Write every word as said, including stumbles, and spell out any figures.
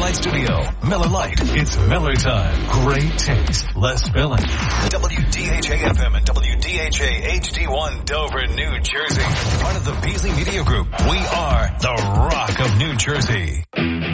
Light Studio. Miller Lite. It's Miller time. Great taste, less filling. W D H A F M and W D H A H D one Dover, New Jersey. Part of the Beasley Media Group. We are the Rock of New Jersey.